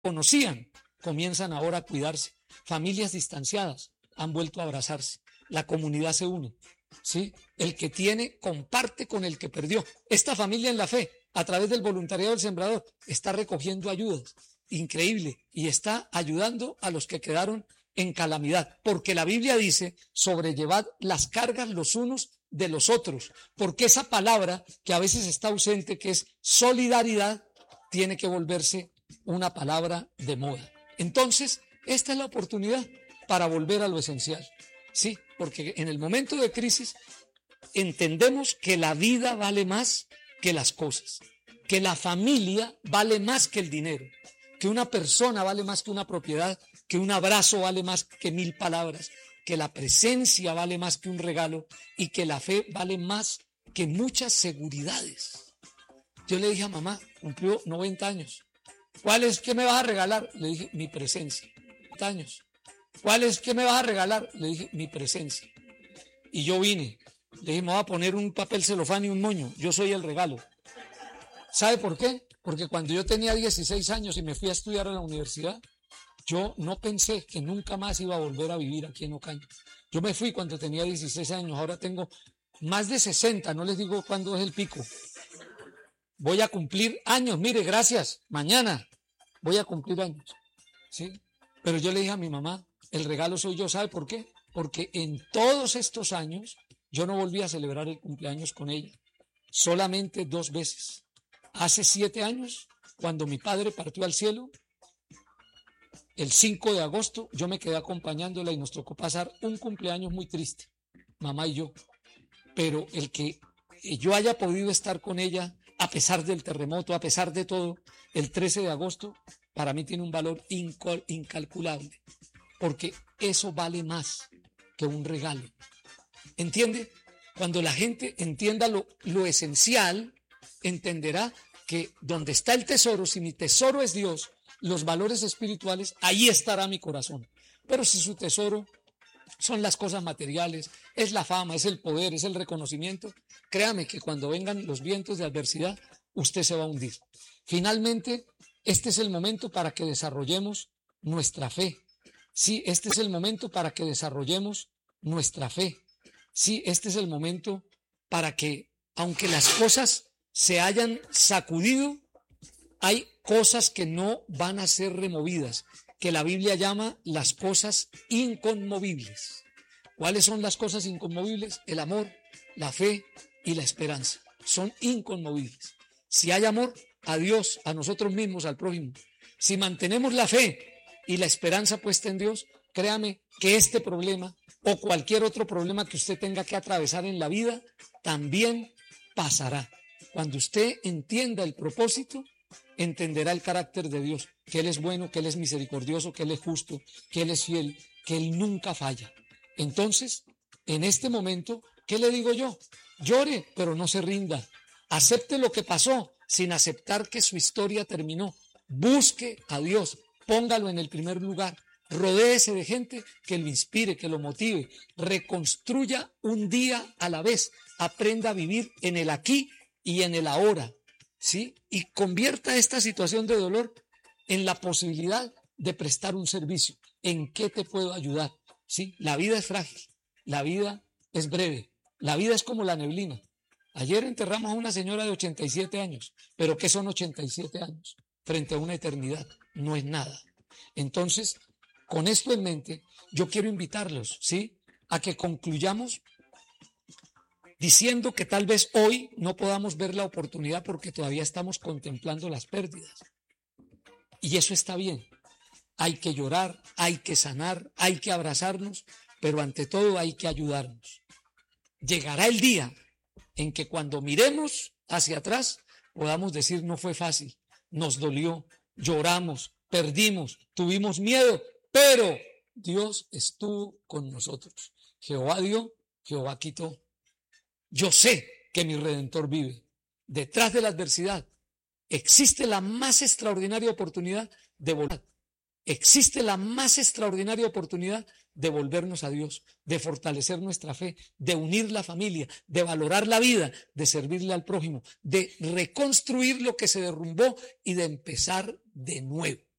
conocían comienzan ahora a cuidarse. Familias distanciadas han vuelto a abrazarse. La comunidad se une, ¿sí? El que tiene comparte con el que perdió. Esta familia en la fe, a través del voluntariado del sembrador, está recogiendo ayudas. Increíble. Y está ayudando a los que quedaron en calamidad. Porque la Biblia dice, sobrellevad las cargas los unos de los otros. Porque esa palabra que a veces está ausente, que es solidaridad, tiene que volverse una palabra de moda. Entonces, esta es la oportunidad para volver a lo esencial. Sí, porque en el momento de crisis entendemos que la vida vale más que las cosas, que la familia vale más que el dinero, que una persona vale más que una propiedad, que un abrazo vale más que 1000 palabras, que la presencia vale más que un regalo y que la fe vale más que muchas seguridades. Yo le dije a mamá, cumplió 90 años. ¿Qué me vas a regalar? Le dije, mi presencia. 90 años. ¿Qué me vas a regalar? Le dije, mi presencia. Y yo vine. Le dije, me voy a poner un papel celofán y un moño. Yo soy el regalo. ¿Sabe por qué? Porque cuando yo tenía 16 años y me fui a estudiar a la universidad, yo no pensé que nunca más iba a volver a vivir aquí en Ocaña. Yo me fui cuando tenía 16 años. Ahora tengo más de 60. No les digo cuándo es el pico. Voy a cumplir años. Mire, gracias. Mañana voy a cumplir años. ¿Sí? Pero yo le dije a mi mamá, el regalo soy yo. ¿Sabe por qué? Porque en todos estos años yo no volví a celebrar el cumpleaños con ella. Solamente 2 veces. Hace 7 años, cuando mi padre partió al cielo, el 5 de agosto, yo me quedé acompañándola y nos tocó pasar un cumpleaños muy triste, mamá y yo. Pero el que yo haya podido estar con ella, a pesar del terremoto, a pesar de todo, el 13 de agosto, para mí tiene un valor incalculable, porque eso vale más que un regalo. ¿Entiende? Cuando la gente entienda lo esencial, entenderá que donde está el tesoro, si mi tesoro es Dios, los valores espirituales, ahí estará mi corazón. Pero si su tesoro son las cosas materiales, es la fama, es el poder, es el reconocimiento, créame que cuando vengan los vientos de adversidad, usted se va a hundir. Finalmente, este es el momento para que desarrollemos nuestra fe. Sí, este es el momento para que desarrollemos nuestra fe. Sí, este es el momento para que, aunque las cosas se hayan sacudido, hay cosas que no van a ser removidas, que la Biblia llama las cosas inconmovibles. ¿Cuáles son las cosas inconmovibles? El amor, la fe y la esperanza. Son inconmovibles. Si hay amor a Dios, a nosotros mismos, al prójimo, si mantenemos la fe y la esperanza puesta en Dios, créame que este problema o cualquier otro problema que usted tenga que atravesar en la vida también pasará. Cuando usted entienda el propósito, entenderá el carácter de Dios, que Él es bueno, que Él es misericordioso, que Él es justo, que Él es fiel, que Él nunca falla. Entonces, en este momento, ¿qué le digo yo? Llore, pero no se rinda. Acepte lo que pasó sin aceptar que su historia terminó. Busque a Dios, póngalo en el primer lugar. Rodéese de gente que lo inspire, que lo motive. Reconstruya un día a la vez. Aprenda a vivir en el aquí y en el ahora. ¿Sí? Y convierta esta situación de dolor en la posibilidad de prestar un servicio. ¿En qué te puedo ayudar? ¿Sí? La vida es frágil, la vida es breve, la vida es como la neblina. Ayer enterramos a una señora de 87 años, pero ¿qué son 87 años? Frente a una eternidad, no es nada. Entonces, con esto en mente, yo quiero invitarlos, ¿sí?, a que concluyamos diciendo que tal vez hoy no podamos ver la oportunidad porque todavía estamos contemplando las pérdidas. Y eso está bien. Hay que llorar, hay que sanar, hay que abrazarnos, pero ante todo hay que ayudarnos. Llegará el día en que cuando miremos hacia atrás podamos decir no fue fácil, nos dolió, lloramos, perdimos, tuvimos miedo, pero Dios estuvo con nosotros. Jehová dio, Jehová quitó. Yo sé que mi Redentor vive. Detrás de la adversidad existe la más extraordinaria oportunidad de volver. Existe la más extraordinaria oportunidad de volvernos a Dios, de fortalecer nuestra fe, de unir la familia, de valorar la vida, de servirle al prójimo, de reconstruir lo que se derrumbó y de empezar de nuevo.